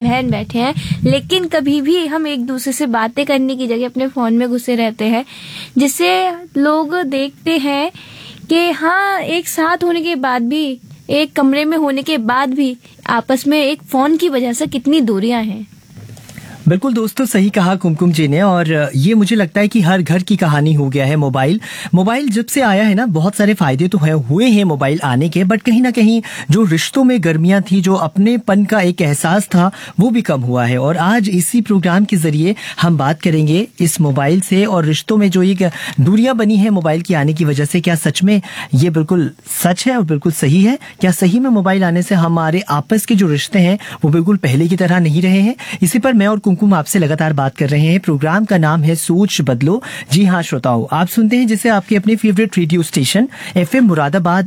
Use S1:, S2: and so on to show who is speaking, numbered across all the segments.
S1: बहन बैठे हैं, लेकिन कभी भी हम एक दूसरे से बातें करने की जगह अपने फ़ोन में घुसे रहते हैं, जिससे लोग देखते हैं कि हाँ, एक साथ होने के बाद भी, एक कमरे में होने के बाद भी आपस में एक फ़ोन की वजह से कितनी दूरियां हैं।
S2: बिल्कुल दोस्तों, सही कहा कुमकुम जी ने। और ये मुझे लगता है कि हर घर की कहानी हो गया है मोबाइल जब से आया है ना, बहुत सारे फायदे तो हुए हैं मोबाइल आने के, बट कहीं ना कहीं जो रिश्तों में गर्मियां थी, जो अपनेपन का एक एहसास था, वो भी कम हुआ है। और आज इसी प्रोग्राम के जरिए हम बात करेंगे इस मोबाइल से और रिश्तों में जो एक दूरियां बनी है मोबाइल के आने की वजह से। क्या सच में ये बिल्कुल सच है और बिल्कुल सही है? क्या सही में मोबाइल आने से हमारे आपस के जो रिश्ते हैं वो बिल्कुल पहले की तरह नहीं रहे हैं? इसी पर मैं और कुमकुम आपसे लगातार बात कर रहे हैं। प्रोग्राम का नाम है सोच बदलो। जी हाँ श्रोताओं, आप सुनते हैं जिसे आपके अपने favourite radio station FM Moradabad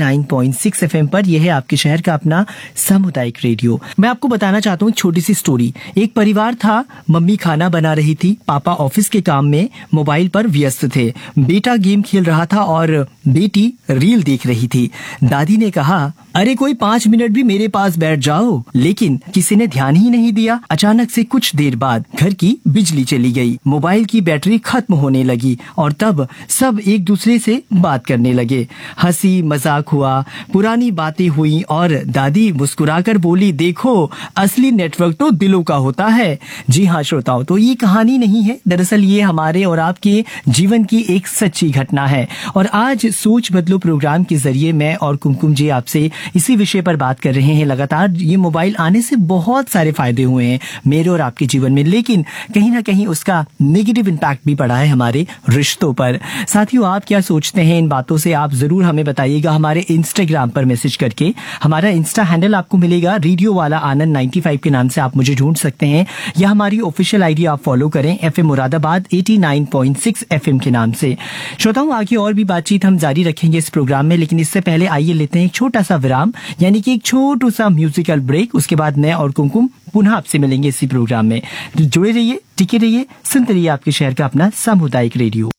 S2: 89.6 FM पर। यह है आपके शहर का अपना सामुदायिक रेडियो। मैं आपको बताना चाहता हूँ एक छोटी सी स्टोरी। एक परिवार था, मम्मी खाना बना रही थी, पापा ऑफिस के काम में मोबाइल पर व्यस्त थे, बेटा गेम खेल रहा था और बेटी रील देख रही थी। दादी ने कहा, अरे कोई 5 मिनट भी मेरे पास बैठ जाओ, लेकिन किसी ने ध्यान ही नहीं दिया। अचानक से कुछ देर बाद घर की बिजली चली गई, मोबाइल की बैटरी खत्म होने लगी और तब सब एक दूसरे से बात करने लगे। हंसी मजाक हुआ, पुरानी बातें हुई और दादी मुस्कुराकर बोली, देखो असली नेटवर्क तो दिलों का होता है। जी हाँ श्रोताओं, तो ये कहानी नहीं है, दरअसल ये हमारे और आपके जीवन की एक सच्ची घटना है। और आज सोच बदलो प्रोग्राम के जरिए मैं और कुमकुम जी आपसे इसी विषय पर बात कर रहे हैं। लगातार ये मोबाइल आने से बहुत सारे फायदे हुए हैं मेरे और आपके जीवन में, लेकिन कहीं ना कहीं उसका नेगेटिव इम्पैक्ट भी पड़ा है हमारे रिश्तों पर। साथियों, आप क्या सोचते हैं इन बातों से? आप जरूर हमें बताइएगा हमारे इंस्टाग्राम पर मैसेज करके। हमारा इंस्टा हैंडल आपको मिलेगा रेडियो वाला आनंद 95 के नाम से, आप मुझे ढूंढ सकते हैं, या हमारी ऑफिशियल आईडी आप फॉलो करें FM मुरादाबाद 89.6 FM के नाम से। श्रोताओं, आगे और भी बातचीत हम जारी रखेंगे इस प्रोग्राम में, लेकिन इससे पहले आइए लेते हैं एक छोटा सा विराम, यानी कि एक छोटू सा म्यूजिकल ब्रेक। उसके बाद मैं और कुमकुम पुनः आपसे मिलेंगे इसी प्रोग्राम में। जुड़े रहिए, टिके रहिए, सुनते रहिए आपके शहर का अपना सामुदायिक रेडियो।